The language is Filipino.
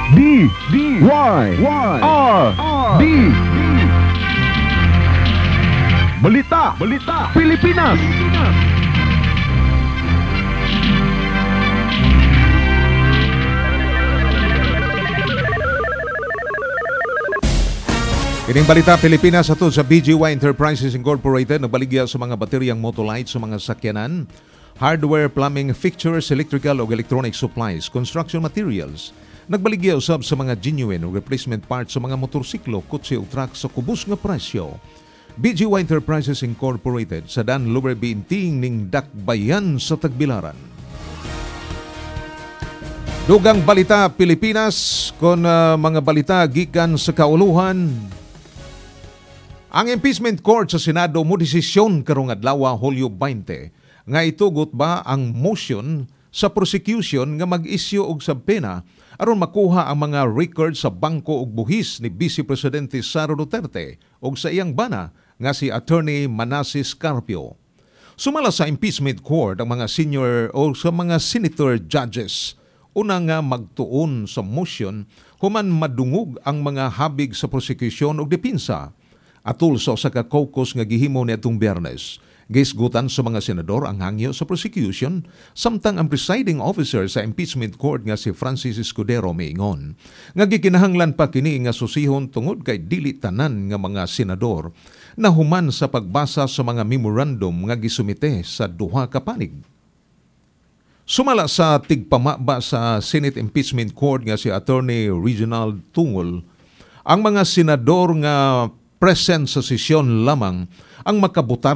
D-Y-R-D Balita Pilipinas. Kining Balita Pilipinas ato sa BGY Enterprises Incorporated nagbaligya sa mga bateryang Motolite sa mga sakyanan, hardware, plumbing, fixtures, electrical o electronic supplies, construction materials. Nagbaligya usab sa mga genuine o replacement parts sa mga motorsiklo, kotse o truck sa kubos nga presyo. BGY Enterprises Incorporated sa Dan Lower Binting ning Dakbayan sa Tagbilaran. Dugang Balita Pilipinas kon mga balita gikan sa kauluhan. Ang impeachment court sa Senado mo desisyon karong adlaw Hulyo 20 nga itugot ba ang motion sa prosecution nga mag-issue og sabpena aron makuha ang mga record sa bangko ug buhis ni Vice Presidente Sara Duterte ug sa iyang bana nga si Attorney Manasseh Carpio. Sumala sa impeachment court ang mga senior o sa mga senator judges una nga magtuon sa motion human madungog ang mga habig sa prosecution ug depensa. Atul sa usa ka caucus nga gihimo niadtong Biyernes, gisgutan sa mga senador ang hangyo sa prosecution, samtang ang presiding officer sa impeachment court nga si Francis Escudero miingon nga gikinahanglan pa kini nga susihon tungod kay dili tanan nga mga senador na human sa pagbasa sa mga memorandum nga gisumite sa duha ka panig. Sumala sa tigpamaba sa Senate Impeachment Court nga si Attorney Reginald Tungol, ang mga senador nga present sa sesyon lamang ang makabutar